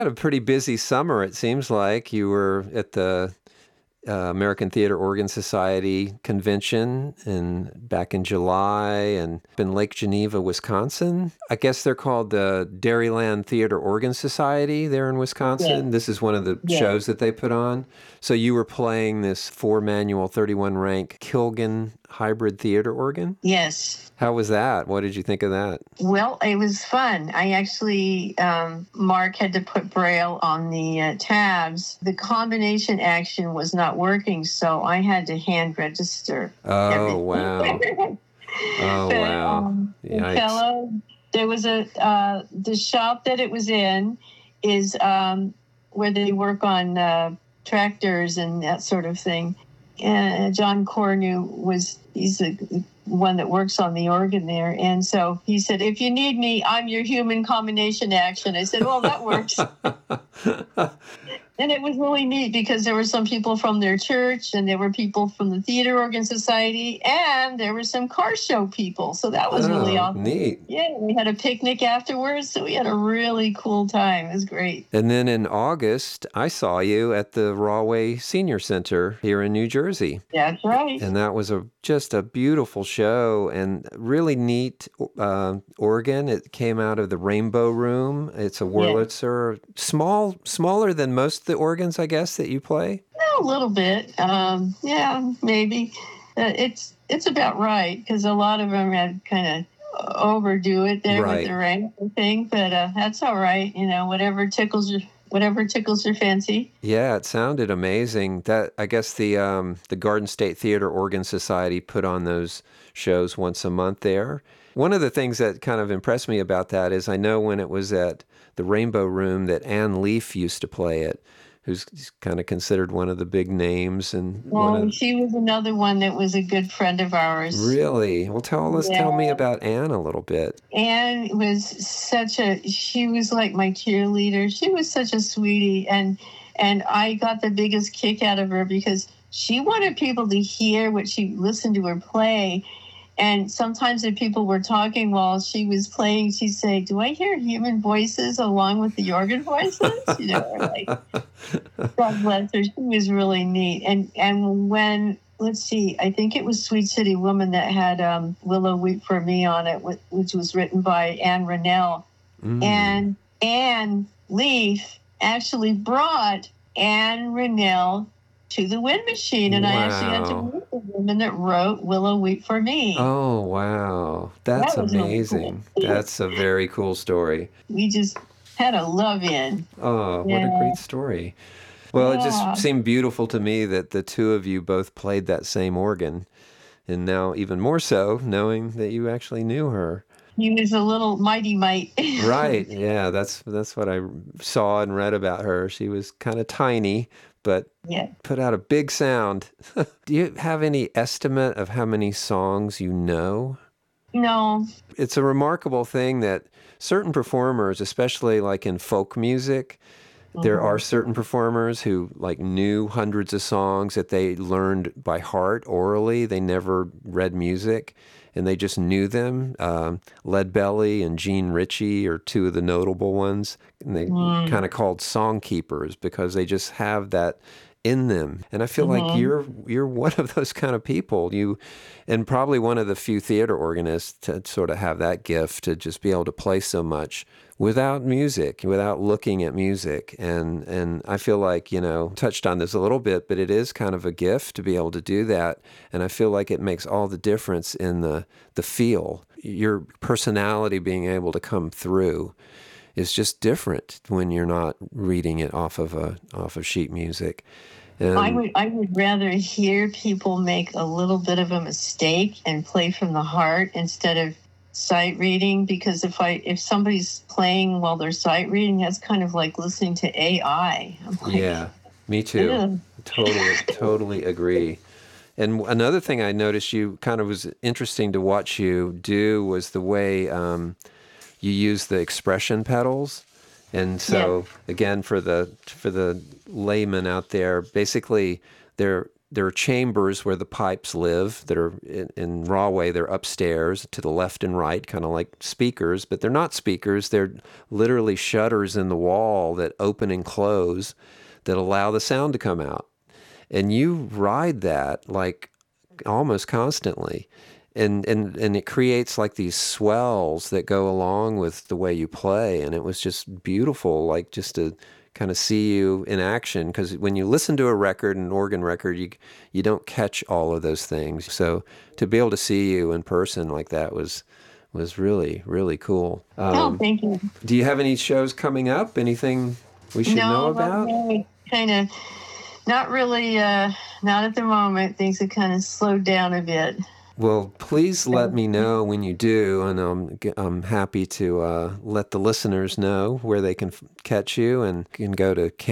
Had a pretty busy summer, it seems like. You were at the American Theater Organ Society convention back in July and in Lake Geneva, Wisconsin. I guess they're called the Dairyland Theater Organ Society there in Yeah, Wisconsin. This is one of the yeah. shows that they put on. So you were playing this four-manual, 31 rank Kilgan hybrid theater organ? Yes. How was that? What did you think of that? Well, it was fun. I actually, Mark had to put Braille on the tabs. The combination action was not working, so I had to hand register Oh, everything. wow. Oh, But wow. the Yikes. fellow, there was the shop that it was in is where they work on tractors and that sort of thing. John Cornu he's the one that works on the organ there. And so he said, if you need me, I'm your human combination action. I said, well, that works. And it was really neat because there were some people from their church and there were people from the Theater Organ Society and there were some car show people. So that was really awesome. Neat. Yeah, we had a picnic afterwards. So we had a really cool time. It was great. And then in August, I saw you at the Rahway Senior Center here in New Jersey. That's right. And that was just a beautiful show and really neat organ. It came out of the Rainbow Room. It's a Wurlitzer, smaller than most of the organs, I guess, that you play. A little bit. Yeah, maybe. It's about right because a lot of them had kind of overdo it there with the Rainbow thing, but that's all right. You know, whatever tickles your fancy. Yeah, it sounded amazing. That I guess the Garden State Theater Organ Society put on those shows once a month there. One of the things that kind of impressed me about that is I know when it was at the Rainbow Room that Ann Leaf used to play it, who's kind of considered one of the big names. And she was another one that was a good friend of ours. Really? Well, tell me about Ann a little bit. Ann was she was like my cheerleader. She was such a sweetie. And I got the biggest kick out of her because she wanted people to hear what she listened to her play. And sometimes if people were talking while she was playing, she'd say, do I hear human voices along with the organ voices? You know, like, God bless her. She was really neat. And when, let's see, I think it was Sweet City Woman that had Willow Weep for Me on it, which was written by Anne Rennell. And Anne Leaf actually brought Anne Rennell to the Wind Machine, and I actually had to meet the woman that wrote Willow Weep for Me. Oh, wow. That's amazing. Really cool. That's a very cool story. We just had a love-in. Oh, what a great story. Well, it just seemed beautiful to me that the two of you both played that same organ, and now even more so, knowing that you actually knew her. He was a little mighty mite. Right, yeah, that's what I saw and read about her. She was kind of tiny, but put out a big sound. Do you have any estimate of how many songs you know? No. It's a remarkable thing that certain performers, especially like in folk music, there are certain performers who like knew hundreds of songs that they learned by heart orally. They never read music and they just knew them. Leadbelly and Gene Ritchie are two of the notable ones. And they kind of called song keepers because they just have that in them. And I feel like you're one of those kind of people. And probably one of the few theater organists to sort of have that gift to just be able to play so much without music, without looking at music. And I feel like, touched on this a little bit, but it is kind of a gift to be able to do that. And I feel like it makes all the difference in the feel. Your personality being able to come through is just different when you're not reading it off of sheet music. And I would rather hear people make a little bit of a mistake and play from the heart instead of sight reading, because if somebody's playing while they're sight reading, that's kind of like listening to AI. Yeah, me too. Totally agree. And another thing I noticed you kind of was interesting to watch you do was the way you use the expression pedals. And so again, for the layman out there, basically they're there are chambers where the pipes live that are in Rahway. They're upstairs to the left and right, kind of like speakers, but they're not speakers. They're literally shutters in the wall that open and close that allow the sound to come out. And you ride that like almost constantly. And it creates like these swells that go along with the way you play. And it was just beautiful, like just to kind of see you in action, because when you listen to a record, an organ record, you don't catch all of those things. So to be able to see you in person like that was really, really cool. Oh, thank you. Do you have any shows coming up? Anything we should know about? No, kind of, not really, not at the moment. Things have kind of slowed down a bit. Well, please let me know when you do, and I'm happy to let the listeners know where they can catch you, and you can go to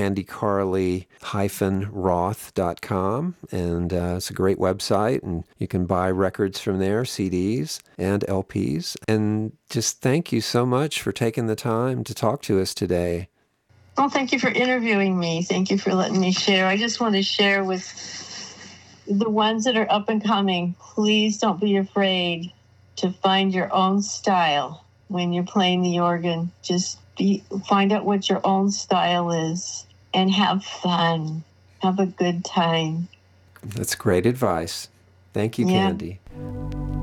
candycarly-roth.com, and it's a great website, and you can buy records from there, CDs and LPs. And just thank you so much for taking the time to talk to us today. Well, thank you for interviewing me. Thank you for letting me share. I just want to share with the ones that are up and coming, please don't be afraid to find your own style when you're playing the organ. Just find out what your own style is and have fun. Have a good time. That's great advice. Thank you, Candy.